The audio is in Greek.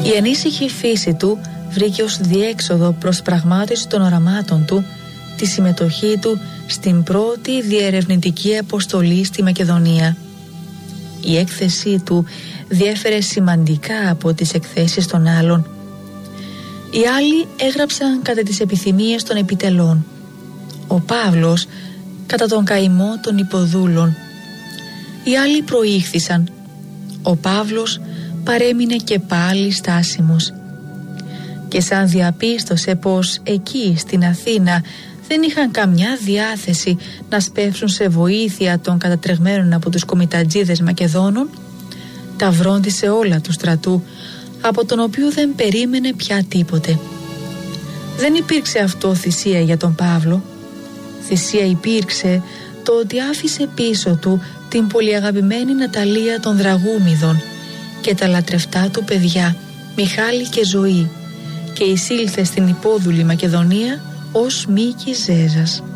Η ανήσυχη φύση του βρήκε ως διέξοδο προς πραγμάτιση των οραμάτων του τη συμμετοχή του στην πρώτη διερευνητική αποστολή στη Μακεδονία. Η έκθεσή του διέφερε σημαντικά από τις εκθέσεις των άλλων. Οι άλλοι έγραψαν κατά τις επιθυμίες των επιτελών. Ο Παύλος κατά τον καημό των υποδούλων. Οι άλλοι προήχθησαν. Ο Παύλος παρέμεινε και πάλι στάσιμος. Και σαν διαπίστωσε πως εκεί στην Αθήνα δεν είχαν καμιά διάθεση να σπεύσουν σε βοήθεια των κατατρεγμένων από τους κομιτατζίδες Μακεδόνων, τα βρόντισε όλα του στρατού, από τον οποίο δεν περίμενε πια τίποτε. Δεν υπήρξε αυτό θυσία για τον Παύλο. Θυσία υπήρξε το ότι άφησε πίσω του την πολυαγαπημένη Ναταλία των Δραγούμιδων και τα λατρευτά του παιδιά Μιχάλη και Ζωή, και εισήλθε στην υπόδουλη Μακεδονία ως Μίκης Ζέζας.